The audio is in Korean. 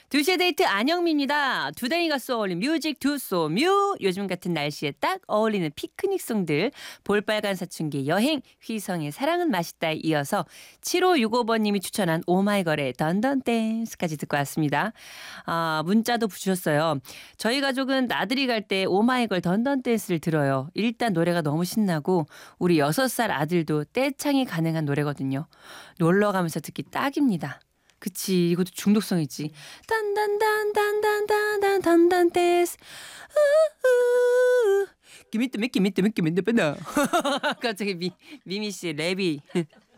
2시의 데이트 안영미입니다. 투데이 가수 어울린 뮤직 두소 뮤. 요즘 같은 날씨에 딱 어울리는 피크닉송들. 볼빨간 사춘기 여행 휘성의 사랑은 맛있다에 이어서 7565번님이 추천한 오마이걸의 던던 댄스까지 듣고 왔습니다. 문자도 주셨어요. 저희 가족은 나들이 갈 때 오마이걸 던던 댄스를 들어요. 일단 노래가 너무 신나고 우리 6살 아들도 떼창이 가능한 노래거든요. 놀러 가면서 듣기 딱입니다. 그치, 이것도 중독성 있지. 단단단단단단단단 댄스. 우우. 기미뜨미 기미뜨미 기미뜨미나. 갑자기 미미 씨의 랩이